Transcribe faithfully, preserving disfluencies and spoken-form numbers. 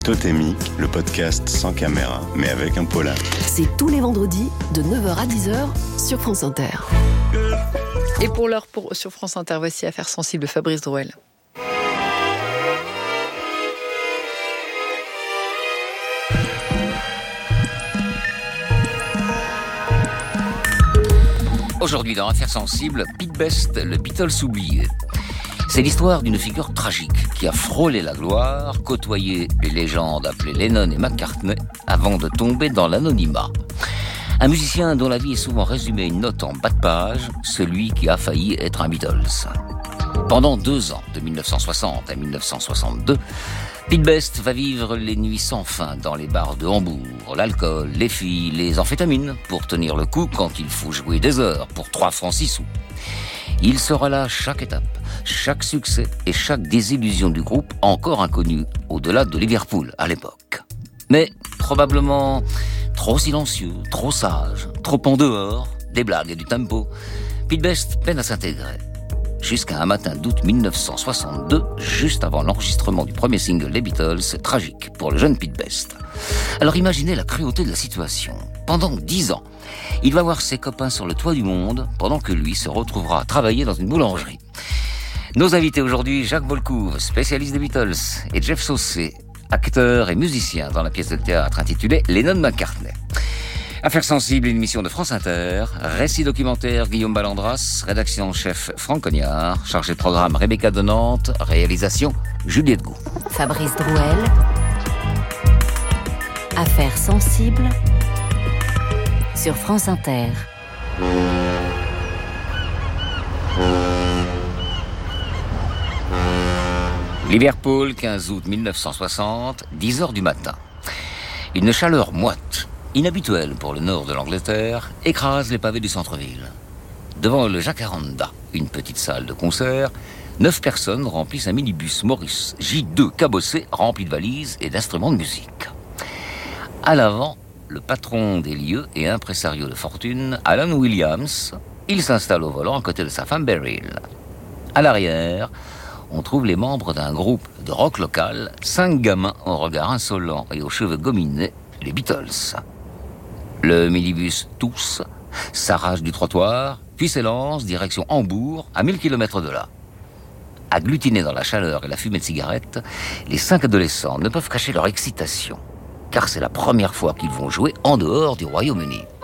Totémique, le podcast sans caméra, mais avec un polar. C'est tous les vendredis de neuf heures à dix heures sur France Inter. Et pour l'heure pour, sur France Inter, voici Affaires sensibles, Fabrice Drouel. Aujourd'hui dans Affaires sensibles, Pete Best, le Beatles oublié. C'est l'histoire d'une figure tragique qui a frôlé la gloire, côtoyé les légendes appelées Lennon et McCartney, avant de tomber dans l'anonymat. Un musicien dont la vie est souvent résumée à une note en bas de page, celui qui a failli être un Beatles. Pendant deux ans, de dix-neuf cent soixante à dix-neuf cent soixante-deux, Pete Best va vivre les nuits sans fin dans les bars de Hambourg, l'alcool, les filles, les amphétamines, pour tenir le coup quand il faut jouer des heures pour trois francs six sous. Il sera là chaque étape, chaque succès et chaque désillusion du groupe encore inconnu au-delà de Liverpool à l'époque. Mais probablement trop silencieux, trop sage, trop en dehors, des blagues et du tempo, Pete Best peine à s'intégrer. Jusqu'à un matin d'août dix-neuf cent soixante-deux, juste avant l'enregistrement du premier single des Beatles, tragique pour le jeune Pete Best. Alors imaginez la cruauté de la situation. Pendant dix ans, il va voir ses copains sur le toit du monde, pendant que lui se retrouvera à travailler dans une boulangerie. Nos invités aujourd'hui, Jacques Bolcourt, spécialiste des Beatles, et Jeff Saucé, acteur et musicien dans la pièce de théâtre intitulée Lennon McCartney. Affaires sensibles, une émission de France Inter, récit documentaire Guillaume Ballandras, rédaction en chef Franck Cognard, chargé de programme Rebecca de Nantes, réalisation Juliette Gou. Fabrice Drouel, Affaires sensibles sur France Inter. Liverpool, quinze août dix-neuf cent soixante, dix heures du matin. Une chaleur moite, inhabituelle pour le nord de l'Angleterre, écrase les pavés du centre-ville. Devant le Jacaranda, une petite salle de concert, neuf personnes remplissent un minibus Morris J deux cabossé rempli de valises et d'instruments de musique. À l'avant, le patron des lieux et impresario de fortune, Alan Williams, il s'installe au volant à côté de sa femme Beryl. À l'arrière, on trouve les membres d'un groupe de rock local, cinq gamins au regard insolent et aux cheveux gominés, les Beatles. Le minibus tousse, s'arrache du trottoir, puis s'élance direction Hambourg, à mille kilomètres de là. Agglutinés dans la chaleur et la fumée de cigarettes, les cinq adolescents ne peuvent cacher leur excitation, car c'est la première fois qu'ils vont jouer en dehors du Royaume-Uni.